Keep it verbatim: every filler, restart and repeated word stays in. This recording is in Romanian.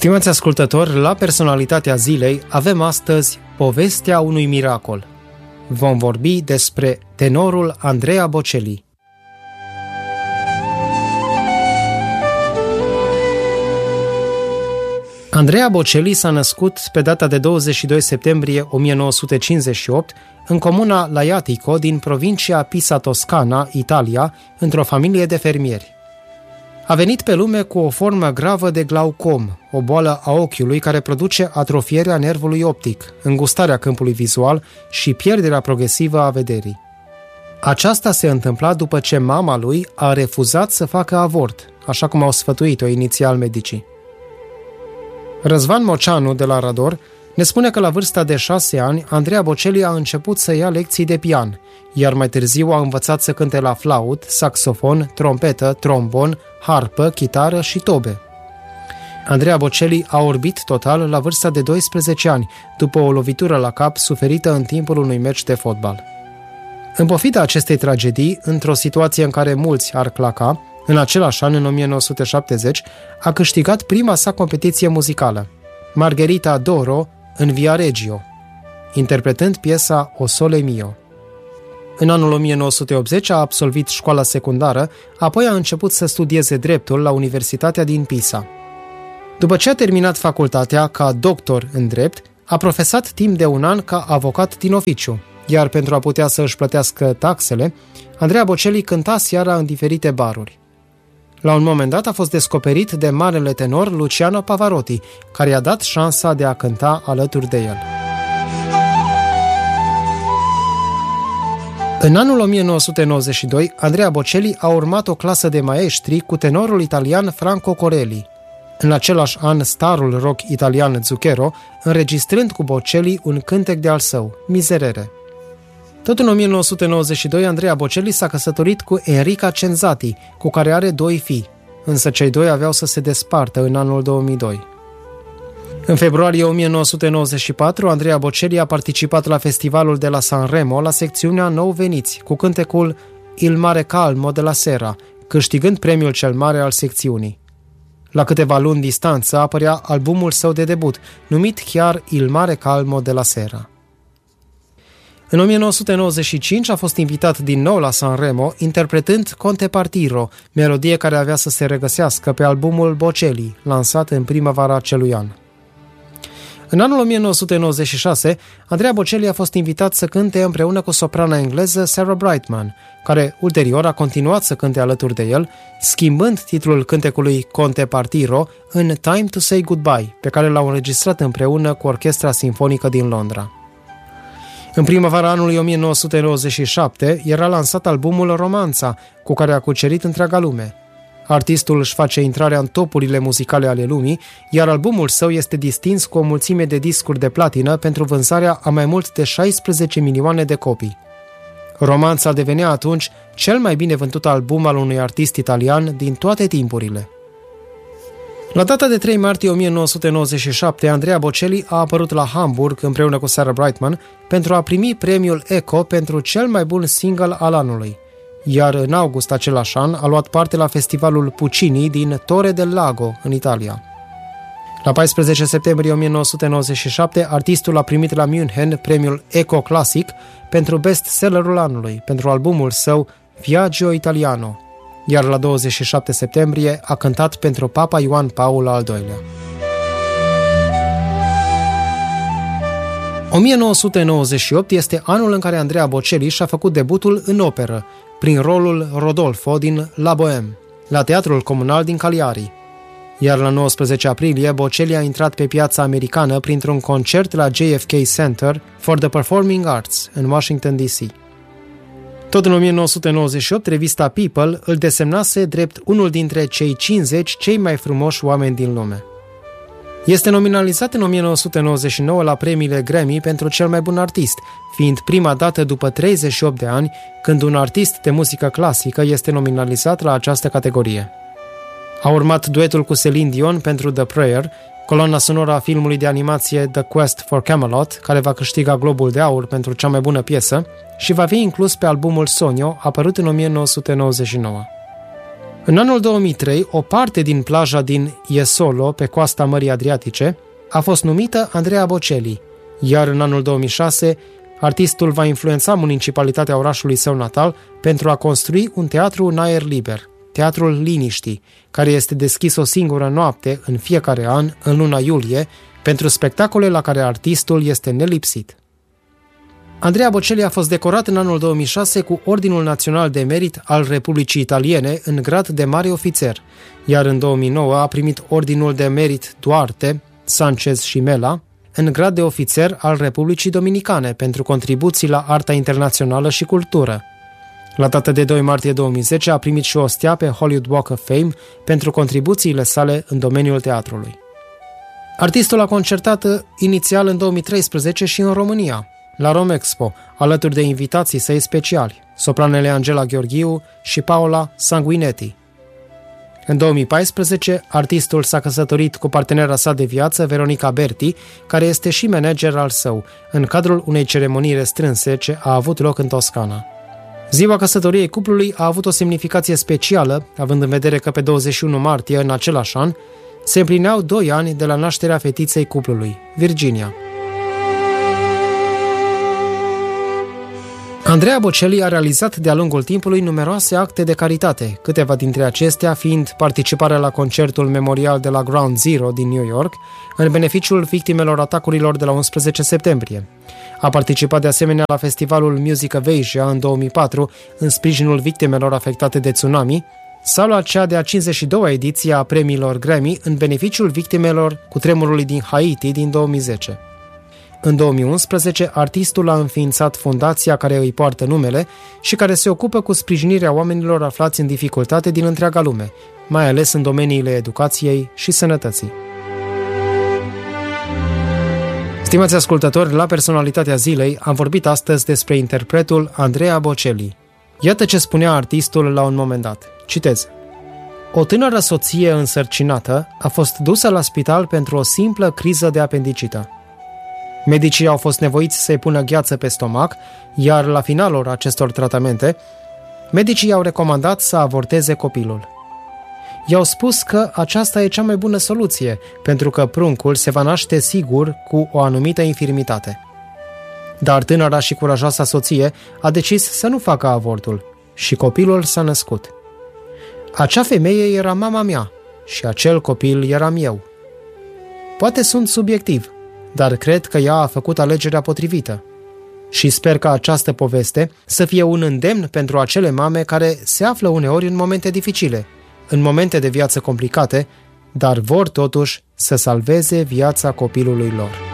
Stimați ascultători, la Personalitatea Zilei avem astăzi povestea unui miracol. Vom vorbi despre tenorul Andrea Bocelli. Andrea Bocelli s-a născut pe data de douăzeci și doi septembrie o mie nouă sute cincizeci și opt în comuna Laiatico din provincia Pisa Toscana, Italia, într-o familie de fermieri. A venit pe lume cu o formă gravă de glaucom, o boală a ochiului care produce atrofierea nervului optic, îngustarea câmpului vizual și pierderea progresivă a vederii. Aceasta se întâmpla după ce mama lui a refuzat să facă avort, așa cum au sfătuit-o inițial medicii. Răzvan Moceanu de la Rador ne spune că la vârsta de șase ani, Andrea Bocelli a început să ia lecții de pian, iar mai târziu a învățat să cânte la flaut, saxofon, trompetă, trombon, harpă, chitară și tobe. Andrea Bocelli a orbit total la vârsta de doisprezece ani, după o lovitură la cap suferită în timpul unui meci de fotbal. În pofida acestei tragedii, într-o situație în care mulți ar claca, în același an, în o mie nouă sute șaptezeci, a câștigat prima sa competiție muzicală, Margherita d'Oro în Viareggio, interpretând piesa O Sole Mio. În anul o mie nouă sute optzeci a absolvit școala secundară, apoi a început să studieze dreptul la Universitatea din Pisa. După ce a terminat facultatea ca doctor în drept, a profesat timp de un an ca avocat din oficiu, iar pentru a putea să își plătească taxele, Andrea Bocelli cânta seara în diferite baruri. La un moment dat a fost descoperit de marele tenor Luciano Pavarotti, care i-a dat șansa de a cânta alături de el. În anul o mie nouă sute nouăzeci și doi, Andrea Bocelli a urmat o clasă de maestri cu tenorul italian Franco Corelli. În același an, starul rock italian Zucchero, înregistrând cu Bocelli un cântec de al său, Miserere. Tot în o mie nouă sute nouăzeci și doi, Andrea Bocelli s-a căsătorit cu Enrica Cenzati, cu care are doi fii, însă cei doi aveau să se despartă în anul două mii doi. În februarie o mie nouă sute nouăzeci și patru, Andrea Bocelli a participat la festivalul de la Sanremo, la secțiunea Nou Veniți, cu cântecul Il mare calmo de la sera, câștigând premiul cel mare al secțiunii. La câteva luni distanță apărea albumul său de debut, numit chiar Il mare calmo de la sera. În o mie nouă sute nouăzeci și cinci a fost invitat din nou la Sanremo, interpretând Conte Partiro, melodie care avea să se regăsească pe albumul Bocelli, lansat în primăvara acelui an. În anul o mie nouă sute nouăzeci și șase, Andrea Bocelli a fost invitat să cânte împreună cu soprana engleză Sarah Brightman, care ulterior a continuat să cânte alături de el, schimbând titlul cântecului Conte Partiro în Time to Say Goodbye, pe care l-au înregistrat împreună cu Orchestra Sinfonică din Londra. În primăvara anului o mie nouă sute nouăzeci și șapte era lansat albumul Romanța, cu care a cucerit întreaga lume. Artistul își face intrarea în topurile muzicale ale lumii, iar albumul său este distins cu o mulțime de discuri de platină pentru vânzarea a mai mult de șaisprezece milioane de copii. Romanța devenea atunci cel mai bine vândut album al unui artist italian din toate timpurile. La data de trei martie o mie nouă sute nouăzeci și șapte, Andrea Bocelli a apărut la Hamburg împreună cu Sarah Brightman pentru a primi premiul Echo pentru cel mai bun single al anului, iar în august același an a luat parte la festivalul Puccini din Torre del Lago, în Italia. La paisprezece septembrie o mie nouă sute nouăzeci și șapte, artistul a primit la München premiul Echo Classic pentru bestsellerul anului, pentru albumul său Viaggio Italiano, iar la douăzeci și șapte septembrie a cântat pentru Papa Ioan Paul al doilea. o mie nouă sute nouăzeci și opt este anul în care Andrea Bocelli și-a făcut debutul în operă, prin rolul Rodolfo din La Bohème, la Teatrul Comunal din Cagliari. Iar la nouăsprezece aprilie, Bocelli a intrat pe piața americană printr-un concert la J F K Center for the Performing Arts în Washington D C. Tot în o mie nouă sute nouăzeci și opt, revista People îl desemnase drept unul dintre cei cincizeci cei mai frumoși oameni din lume. Este nominalizat în o mie nouă sute nouăzeci și nouă la premiile Grammy pentru cel mai bun artist, fiind prima dată după treizeci și opt de ani când un artist de muzică clasică este nominalizat la această categorie. A urmat duetul cu Celine Dion pentru The Prayer, coloana sonoră a filmului de animație The Quest for Camelot, care va câștiga Globul de Aur pentru cea mai bună piesă și va fi inclus pe albumul Sogno, apărut în o mie nouă sute nouăzeci și nouă. În anul două mii trei, o parte din plaja din Jesolo, pe coasta Mării Adriatice, a fost numită Andrea Bocelli, iar în anul două mii șase, artistul va influența municipalitatea orașului său natal pentru a construi un teatru în aer liber, Teatrul Liniștii, care este deschis o singură noapte în fiecare an, în luna iulie, pentru spectacole la care artistul este nelipsit. Andrea Bocelli a fost decorat în anul două mii șase cu Ordinul Național de Merit al Republicii Italiene în grad de mare ofițer, iar în două mii nouă a primit Ordinul de Merit Duarte, Sanchez și Mela, în grad de ofițer al Republicii Dominicane pentru contribuții la arta internațională și cultură. La data de doi martie două mii zece a primit și o stea pe Hollywood Walk of Fame pentru contribuțiile sale în domeniul teatrului. Artistul a concertat inițial în două mii treisprezece și în România, la Romexpo, alături de invitații săi speciali, sopranele Angela Gheorghiu și Paola Sanguinetti. În două mii paisprezece, artistul s-a căsătorit cu partenera sa de viață, Veronica Berti, care este și manager al său, în cadrul unei ceremonii restrânse ce a avut loc în Toscana. Ziua căsătoriei cuplului a avut o semnificație specială, având în vedere că pe douăzeci și unu martie, în același an, se împlineau doi ani de la nașterea fetiței cuplului, Virginia. Andrea Bocelli a realizat de-a lungul timpului numeroase acte de caritate, câteva dintre acestea fiind participarea la concertul memorial de la Ground Zero din New York, în beneficiul victimelor atacurilor de la unsprezece septembrie. A participat de asemenea la festivalul Music of Asia în două mii patru, în sprijinul victimelor afectate de tsunami, sau la cea de-a cincizeci și doua ediție a premiilor Grammy în beneficiul victimelor cutremurului din Haiti din două mii zece. În două mii unsprezece, artistul a înființat fundația care îi poartă numele și care se ocupă cu sprijinirea oamenilor aflați în dificultate din întreaga lume, mai ales în domeniile educației și sănătății. Stimați ascultători, la Personalitatea Zilei am vorbit astăzi despre interpretul Andrea Bocelli. Iată ce spunea artistul la un moment dat. Citez. O tânără soție însărcinată a fost dusă la spital pentru o simplă criză de apendicită. Medicii au fost nevoiți să-i pună gheață pe stomac, iar la finalul acestor tratamente, medicii i-au recomandat să avorteze copilul. I-au spus că aceasta e cea mai bună soluție, pentru că pruncul se va naște sigur cu o anumită infirmitate. Dar tânăra și curajoasa soție a decis să nu facă avortul și copilul s-a născut. Acea femeie era mama mea și acel copil eram eu. Poate sunt subiectiv, dar cred că ea a făcut alegerea potrivită. Și sper că această poveste să fie un îndemn pentru acele mame care se află uneori în momente dificile, în momente de viață complicate, dar vor totuși să salveze viața copilului lor.